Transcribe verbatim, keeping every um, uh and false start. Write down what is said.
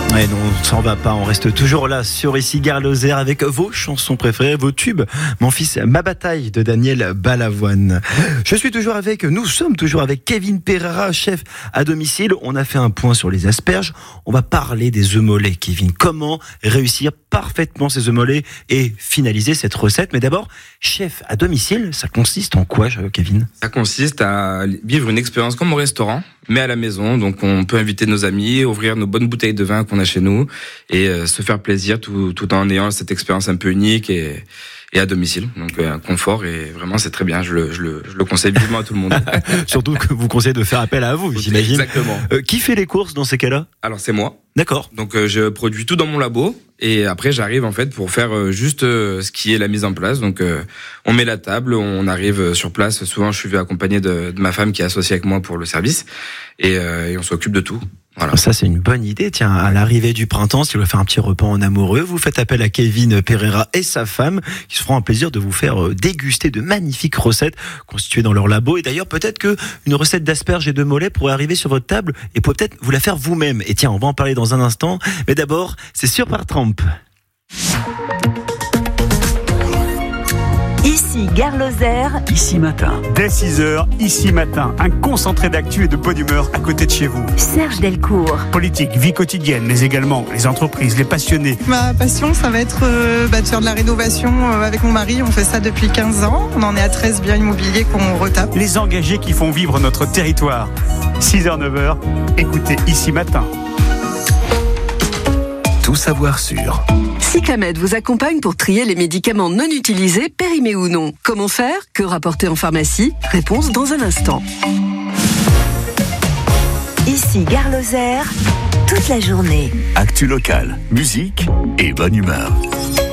Ouais, non, on s'en va pas, on reste toujours là sur Ici Gare Lozère avec vos chansons préférées, vos tubes. Mon fils, ma bataille de Daniel Balavoine. Je suis toujours avec, nous sommes toujours avec Kevin Pereira, chef à domicile. On a fait un point sur les asperges. On va parler des œufs mollets, Kevin. Comment réussir parfaitement ces œufs mollets et finaliser cette recette? Mais d'abord, chef à domicile, ça consiste en quoi, Kevin? Ça consiste à vivre une expérience comme au restaurant, mais à la maison. Donc on peut inviter nos amis, ouvrir nos bonnes bouteilles de vin qu'on a chez nous et euh, se faire plaisir tout, tout en ayant cette expérience un peu unique et, et à domicile. Donc euh, un confort, et vraiment c'est très bien. Je le, je le, je le conseille vivement à tout le monde. Surtout que vous conseillez de faire appel à vous, j'imagine. Exactement. Euh, qui fait les courses dans ces cas-là? Alors c'est moi. D'accord. Donc euh, je produis tout dans mon labo et après j'arrive en fait pour faire euh, juste euh, ce qui est la mise en place. Donc euh, on met la table, on arrive euh, sur place. Souvent je suis accompagné de, de ma femme qui est associée avec moi pour le service et, euh, et on s'occupe de tout. Voilà. Ça, c'est une bonne idée. Tiens, à l'arrivée du printemps, si vous voulez faire un petit repas en amoureux, vous faites appel à Kevin Pereira et sa femme, qui se feront un plaisir de vous faire déguster de magnifiques recettes constituées dans leur labo. Et d'ailleurs, peut-être que une recette d'asperges et de mollets pourrait arriver sur votre table et pourrait peut-être vous la faire vous-même. Et tiens, on va en parler dans un instant. Mais d'abord, c'est sur Partramp. Ici Gare Lozère, Ici Matin. Dès six heures, Ici Matin, un concentré d'actu et de bonne humeur à côté de chez vous. Serge Delcourt. Politique, vie quotidienne, mais également les entreprises, les passionnés. Ma passion, ça va être euh, bah, de faire de la rénovation euh, avec mon mari. On fait ça depuis quinze ans. On en est à treize biens immobiliers qu'on retape. Les engagés qui font vivre notre territoire. six heures, neuf heures, écoutez Ici Matin. Tout savoir sur Cyclamed vous accompagne pour trier les médicaments non utilisés, périmés ou non. Comment faire? Que rapporter en pharmacie? Réponse dans un instant. Ici Gare Lozère, toute la journée. actu locale, musique et bonne humeur.